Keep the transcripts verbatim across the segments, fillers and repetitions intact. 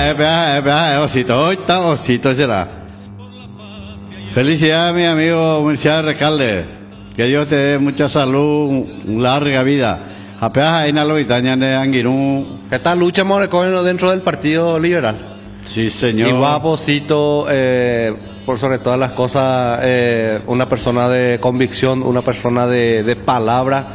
peaje, peaje, peaje, osito, hoy está osito será. Felicidades, mi amigo Murcia Recalde. Que Dios te dé mucha salud, larga vida. A peaje, en la loitaña de Anguirú. Esta lucha morecoino dentro del Partido Liberal. Sí, señor. Y guaposito, eh, por sobre todas las cosas, eh, una persona de convicción, una persona de, de palabra.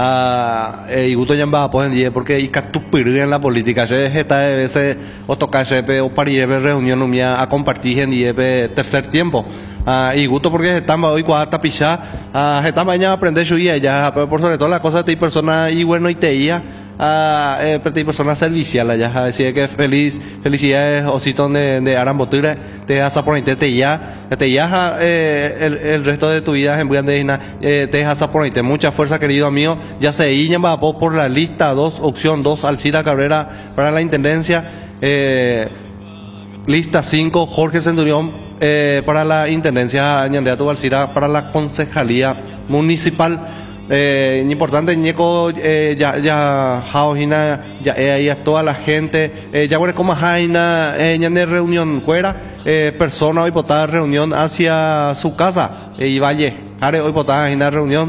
Ah, eh, y gusto ya va pues en día porque y catupir en la política se está de veces o tocar o parir reunión mía a compartir en día tercer tiempo. Ah, y gusto porque estamos hoy cuarta picha ah, estamos mañana a aprender su guía ya pero por sobre todo las cosas de persona y bueno y te ia a eh, persona servicial allá así que feliz felicidades osito de, de Arambotura te vas a poner te ya te ya eh, el, el resto de tu vida en Buendina eh, te vas a poner mucha fuerza querido amigo ya se iña va por la lista dos opción dos Alcira Cabrera para la intendencia eh, lista cinco Jorge Centurión eh, para la intendencia Ñandeato Alcira para la concejalía municipal. Eh, importante Ñeco eh, ya ya jaojina ya ahí a toda la gente eh, ya bueno como jaina eh, de reunión fuera eh, persona hoy votar reunión hacia su casa eh, y valle jare hoy votar en reunión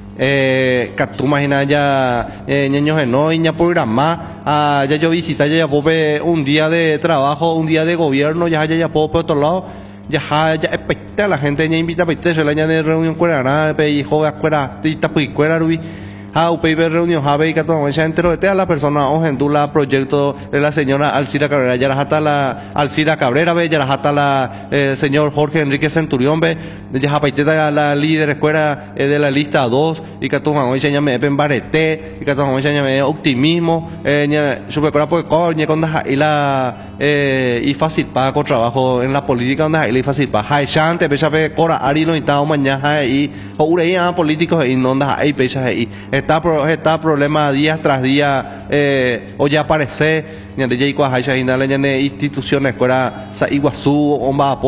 eh, tú imagina ya eh, niños en hoy ya programa ah, ya yo visita ya ya puedo un día de trabajo un día de gobierno ya ya ya puedo por otro lado ya ya especta la gente ya invita a pedir se la de reunión cuera nada pe hijo cuera tita pues cuera rubi ha upib reunión ha ve que todo ya entero de a la persona o la proyecto de la señora Alcira Cabrera ya hasta la Alcira Cabrera ve ya hasta la eh, señor Jorge Enrique Centurión ve ya paiteta la líder escuela eh, de la lista dos y que todo hoy ya me pen barete y que todo hoy ya me optimismo eh super cora pues coñe con y la eh, y fácil para con trabajo en la política donde hay fácil para hay chante pecha pe cora ari lo estado mañana y o urea políticos y no anda hay pecha ahí está pro, está problema día tras día eh, o ya aparece ni de ya igual hay ya instituciones fuera sa Iguazú o